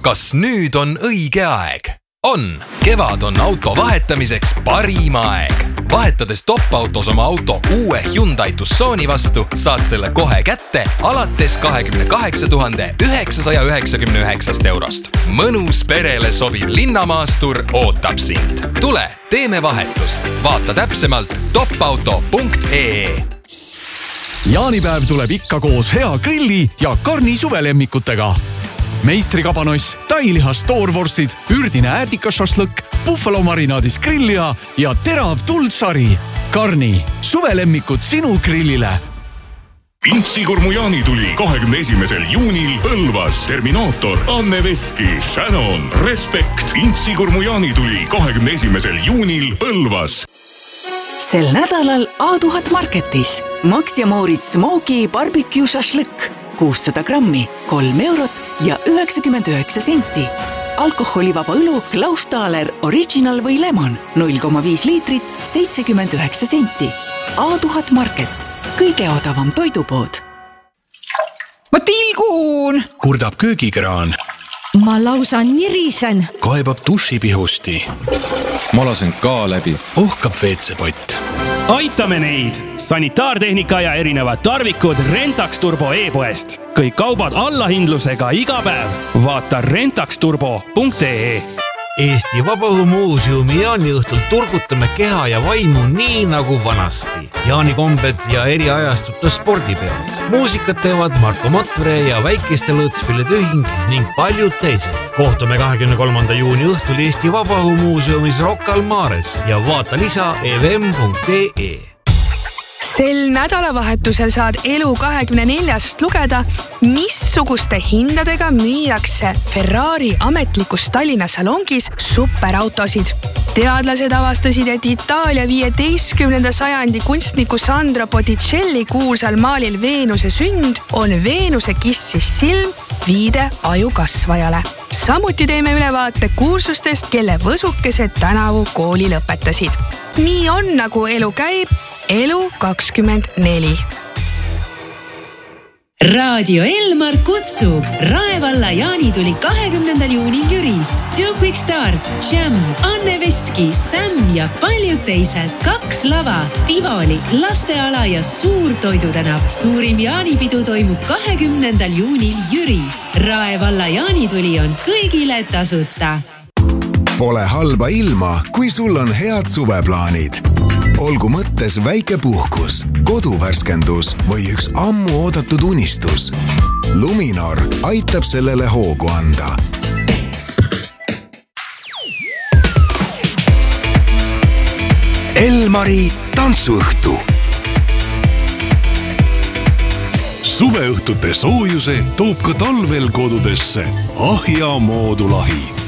Kas nüüd on õige aeg? On! Kevad on auto vahetamiseks parim aeg. Vahetades top-autos oma auto uue Hyundai Tucsoni vastu, saad selle kohe kätte alates 28 999 eurost. Mõnus perele sobiv linnamaastur ootab sind. Tule, teeme vahetust. Vaata täpsemalt topauto.ee. Jaanipäev tuleb ikka koos hea grilli ja Karni suvelemmikutega. Meistrikabanoss, tailihas toorvorstid, ürdine äädikašašlõkk, buffalo marinaadis grillija ja terav tuldsari. Karni, suvelemmikud sinu grillile. Intsikurmu jaanituli 21. juunil Põlvas. Terminaator, Anne Veski, Shannon, Respekt. Intsikurmu jaanituli 21. juunil Põlvas. Sel nädalal A1000 Marketis Max ja Moritz Smoky barbecue šašlõkk 600 grammi, 3 eurot ja 99 senti. Alkoholivaba õlu Klaus Thaler Original või Lemon 0,5 liitrit, 79 senti. A1000 Market, kõige odavam toidupood. Ma tilgun! Kurdab köögikraan. Ma lausa nirisen. Kaebab dušipihusti. Ma lasen ka läbi. Ohkab WC-pott. Aitame neid! Sanitaartehnika ja erinevad tarvikud Rentax Turbo e-poest. Kõik kaubad allahindlusega iga päev. Vaata rentaxturbo.ee. Eesti Vabaõhumuuseumi jaaniõhtul turgutame keha ja vaimu nii nagu vanasti. Jaanikombed ja eri ajastute spordipeod. Muusikat teevad Marko Matvere ja Väikeste Lõõtspillide ühing ning paljud teised. Kohtume 23. juuni õhtul Eesti Vabaõhumuuseumis Rocca al Mares ja vaata lisa evm.ee. Sel nädalavahetusel saad Elu24 lugeda, missuguste hindadega müüakse Ferrari ametlikus Tallinna salongis superautosid. Teadlased avastasid, et Itaalia 15. sajandi kunstniku Sandro Botticelli kuulsal maalil Veenuse sünd on Veenuse kissis silm viide aju kasvajale. Samuti teeme ülevaate kursustest, kelle võsukesed tänavu kooli lõpetasid. Nii on, nagu elu käib, Elu24. Raadio Elmar kutsub Rae valla jaanituli 20. juunil Jüris. Two Quick Start, Jam, Anne Veski, Sam ja paljud teised. 2 lava, Tivoli, lasteala ja suur toidutänav. Suurim jaanipidu toimub 20. juunil Jüris. Rae valla jaanituli on kõigile tasuta. Pole halba ilma, kui sul on head suveplaanid. Olgu mõttes väike puhkus, koduvärskendus või üks ammu oodatud unistus. Luminor aitab sellele hoogu anda. Elmari tantsuõhtu. Suveõhtute soojuse toob ka talvel kodudesse Ahja moodulahi.